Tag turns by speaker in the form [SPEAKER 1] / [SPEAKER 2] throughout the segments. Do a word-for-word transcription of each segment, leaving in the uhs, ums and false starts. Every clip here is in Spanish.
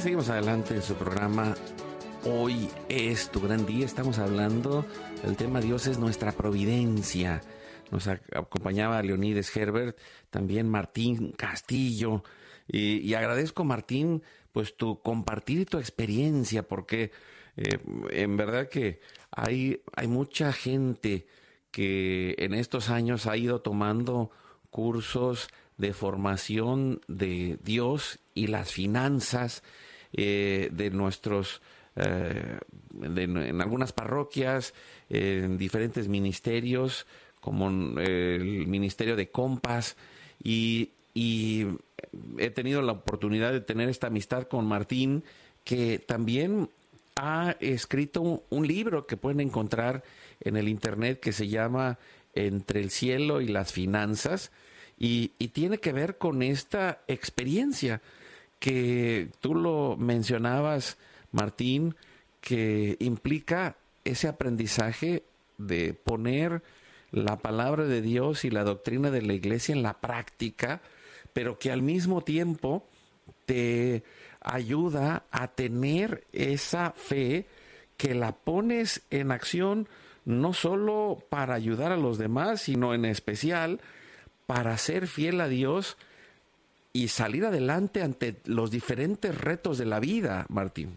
[SPEAKER 1] seguimos adelante en su programa. Hoy es tu gran día. Estamos hablando del tema Dios es nuestra providencia. Nos acompañaba Leonides Herbert, también Martín Castillo. Y, y agradezco, Martín, pues tu compartir y tu experiencia, porque eh, en verdad que hay, hay mucha gente que en estos años ha ido tomando cursos de formación de Dios y las finanzas eh, de nuestros, eh, de, en algunas parroquias, eh, en diferentes ministerios, como eh, el Ministerio de Compas, y, y he tenido la oportunidad de tener esta amistad con Martín, que también ha escrito un, un libro que pueden encontrar en el internet que se llama Entre el cielo y las finanzas, y, y tiene que ver con esta experiencia que tú lo mencionabas, Martín, que implica ese aprendizaje de poner la palabra de Dios y la doctrina de la iglesia en la práctica, pero que al mismo tiempo te ayuda a tener esa fe que la pones en acción no solo para ayudar a los demás, sino en especial para ser fiel a Dios y salir adelante ante los diferentes retos de la vida, Martín.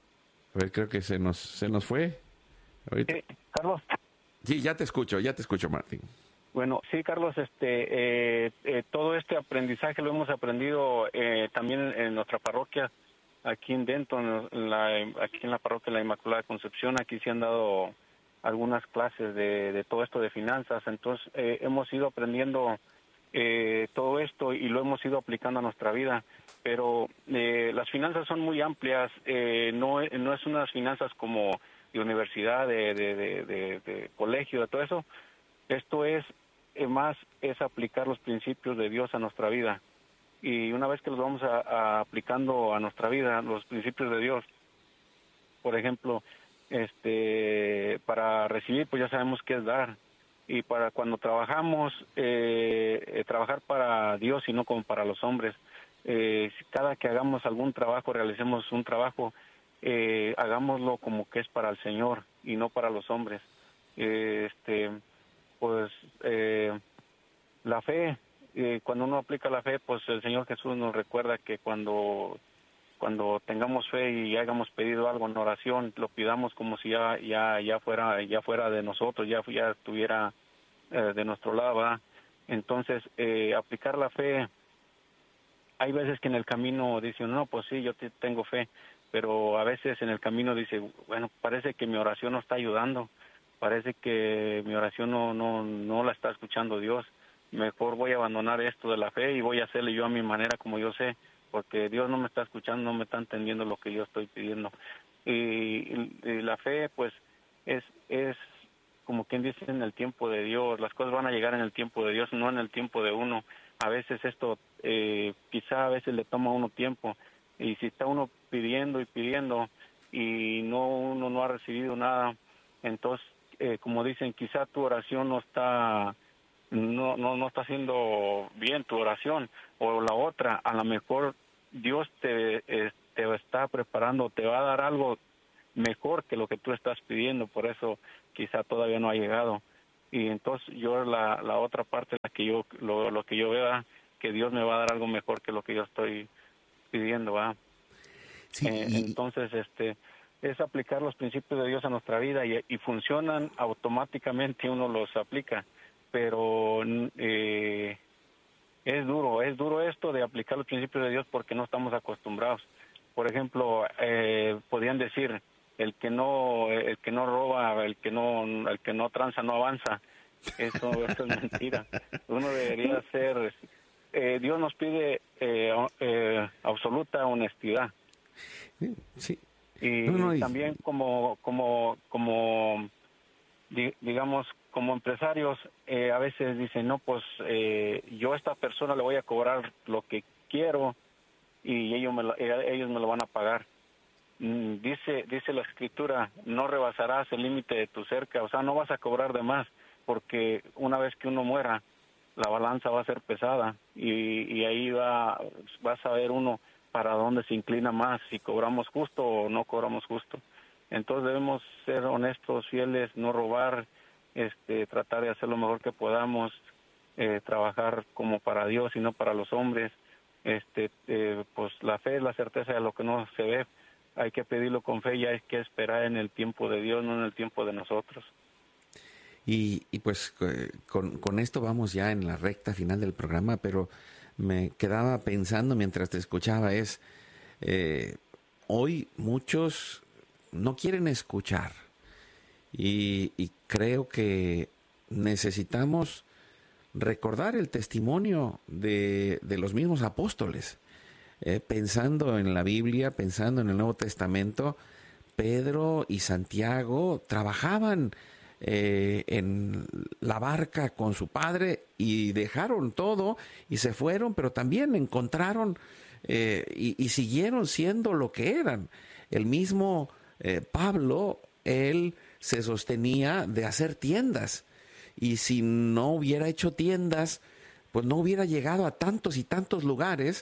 [SPEAKER 1] A ver, creo que se nos, se nos fue. Ahorita.
[SPEAKER 2] Sí, Carlos.
[SPEAKER 1] Sí, ya te escucho, ya te escucho, Martín.
[SPEAKER 2] Bueno, sí, Carlos, este, eh, eh, todo este aprendizaje lo hemos aprendido eh, también en, en nuestra parroquia, aquí en Denton, en la, aquí en la parroquia de la Inmaculada Concepción. Aquí se han dado algunas clases de, de todo esto de finanzas, entonces eh, hemos ido aprendiendo eh, todo esto y lo hemos ido aplicando a nuestra vida, pero eh, las finanzas son muy amplias, eh, no, no es unas finanzas como de universidad, de, de, de, de, de colegio, de todo eso. Esto es eh, más, es aplicar los principios de Dios a nuestra vida, y una vez que los vamos a, a aplicando a nuestra vida, los principios de Dios, por ejemplo, este, para recibir, pues ya sabemos qué es dar. Y para cuando trabajamos, eh, eh, trabajar para Dios y no como para los hombres. Eh, cada que hagamos algún trabajo, realicemos un trabajo, eh, hagámoslo como que es para el Señor y no para los hombres. Eh, este, pues eh, la fe, eh, cuando uno aplica la fe, pues el Señor Jesús nos recuerda que cuando cuando tengamos fe y hayamos pedido algo en oración, lo pidamos como si ya ya ya fuera ya fuera de nosotros, ya ya estuviera eh, de nuestro lado, ¿verdad? Entonces, eh, aplicar la fe, hay veces que en el camino dicen, no, pues sí, yo te, tengo fe, pero a veces en el camino dice, bueno, parece que mi oración no está ayudando, parece que mi oración no no no la está escuchando Dios, mejor voy a abandonar esto de la fe y voy a hacerle yo a mi manera como yo sé, porque Dios no me está escuchando, no me está entendiendo lo que yo estoy pidiendo. Y, y, y la fe, pues, es es como quien dice, en el tiempo de Dios. Las cosas van a llegar en el tiempo de Dios, no en el tiempo de uno. A veces esto, eh, quizá a veces le toma a uno tiempo, y si está uno pidiendo y pidiendo y no uno no ha recibido nada, entonces, eh, como dicen, quizá tu oración no está no no no está haciendo bien tu oración, o la otra, a lo mejor Dios te eh, te está preparando, te va a dar algo mejor que lo que tú estás pidiendo, por eso quizá todavía no ha llegado. Y entonces yo la la otra parte, la que yo lo lo que yo vea, que Dios me va a dar algo mejor que lo que yo estoy pidiendo, ¿va?
[SPEAKER 1] Sí,
[SPEAKER 2] eh,
[SPEAKER 1] y...
[SPEAKER 2] entonces este es aplicar los principios de Dios a nuestra vida, y, y funcionan automáticamente, uno los aplica, pero eh, es duro, es duro esto de aplicar los principios de Dios porque no estamos acostumbrados. Por ejemplo, eh, podrían decir, el que no el que no roba, el que no el que no tranza no avanza. Eso, eso es mentira. Uno debería ser, eh, Dios nos pide eh, eh, absoluta honestidad.
[SPEAKER 1] Sí.
[SPEAKER 2] Y
[SPEAKER 1] No, no, y...
[SPEAKER 2] también como como como digamos como empresarios, eh, a veces dicen, no, pues eh, yo a esta persona le voy a cobrar lo que quiero y ellos me lo, ellos me lo van a pagar. Dice dice la escritura, no rebasarás el límite de tu cerca, o sea, no vas a cobrar de más, porque una vez que uno muera, la balanza va a ser pesada, y, y ahí va vas a ver uno para dónde se inclina más, si cobramos justo o no cobramos justo. Entonces debemos ser honestos, fieles, no robar, este, tratar de hacer lo mejor que podamos, eh, trabajar como para Dios y no para los hombres. Este, eh, pues la fe es la certeza de lo que no se ve. Hay que pedirlo con fe y hay que esperar en el tiempo de Dios, no en el tiempo de nosotros.
[SPEAKER 1] Y, y pues con, con esto vamos ya en la recta final del programa, pero me quedaba pensando mientras te escuchaba es, eh, hoy muchos no quieren escuchar y, y creo que necesitamos recordar el testimonio de, de los mismos apóstoles. Eh, pensando en la Biblia, pensando en el Nuevo Testamento, Pedro y Santiago trabajaban eh, en la barca con su padre y dejaron todo y se fueron, pero también encontraron eh, y, y siguieron siendo lo que eran. El mismo eh, Pablo, él se sostenía de hacer tiendas, y si no hubiera hecho tiendas, pues no hubiera llegado a tantos y tantos lugares,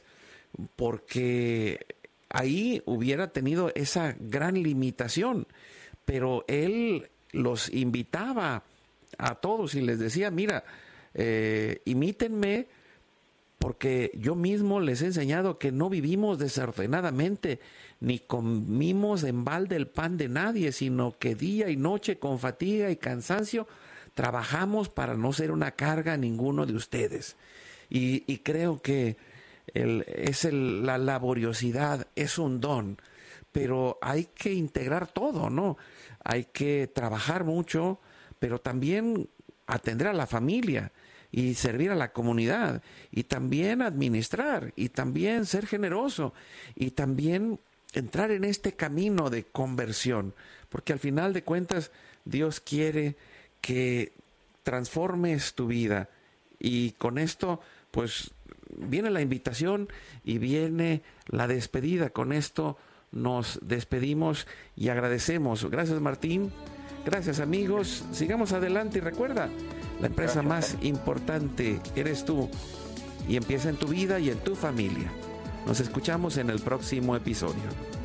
[SPEAKER 1] porque ahí hubiera tenido esa gran limitación. Pero él los invitaba a todos y les decía, mira, eh, imítenme, porque yo mismo les he enseñado que no vivimos desordenadamente, ni comimos en balde el pan de nadie, sino que día y noche con fatiga y cansancio trabajamos para no ser una carga a ninguno de ustedes. Y, y creo que el, es el, la laboriosidad es un don, pero hay que integrar todo, ¿no? Hay que trabajar mucho, pero también atender a la familia y servir a la comunidad, y también administrar, y también ser generoso, y también entrar en este camino de conversión, porque al final de cuentas Dios quiere que transformes tu vida. Y con esto pues viene la invitación y viene la despedida. Con esto nos despedimos y agradecemos. Gracias, Martín. Gracias, amigos. Sigamos adelante y recuerda, la empresa más importante eres tú, y empieza en tu vida y en tu familia. Nos escuchamos en el próximo episodio.